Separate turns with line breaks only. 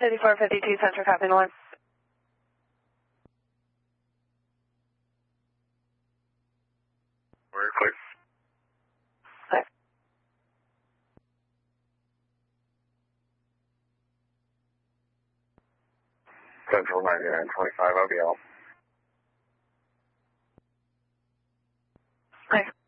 5452 Central, copy the line.
We're clear.
Okay.
Central 9925 OBL.
Okay.